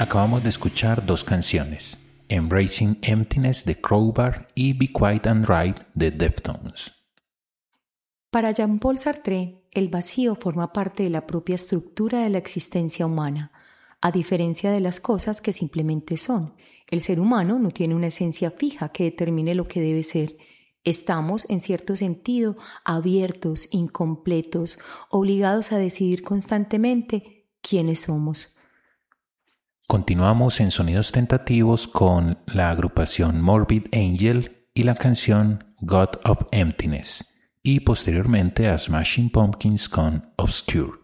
Acabamos de escuchar dos canciones, Embracing Emptiness de Crowbar y Be Quiet and Drive de Deftones. Para Jean-Paul Sartre, el vacío forma parte de la propia estructura de la existencia humana. A diferencia de las cosas que simplemente son, el ser humano no tiene una esencia fija que determine lo que debe ser. Estamos, en cierto sentido, abiertos, incompletos, obligados a decidir constantemente quiénes somos. Continuamos en Sonidos Tentativos con la agrupación Morbid Angel y la canción God of Emptiness, y posteriormente a Smashing Pumpkins con Obscure.